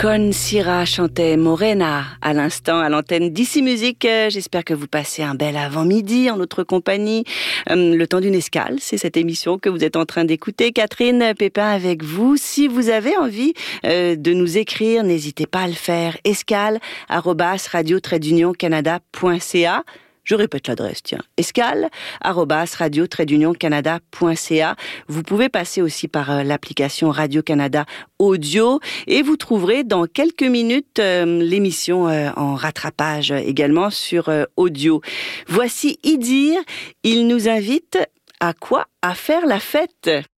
Con Sira chantait Morena à l'instant à l'antenne d'Ici Musique. J'espère que vous passez un bel avant-midi en notre compagnie. Le temps d'une escale, c'est cette émission que vous êtes en train d'écouter. Catherine Pépin avec vous. Si vous avez envie de nous écrire, n'hésitez pas à le faire. escale@radio-canada.ca. Je répète l'adresse, tiens. escale@radio-canada.ca. Vous pouvez passer aussi par l'application Radio-Canada Audio et vous trouverez dans quelques minutes l'émission en rattrapage également sur audio. Voici Idir. Il nous invite à quoi? À faire la fête.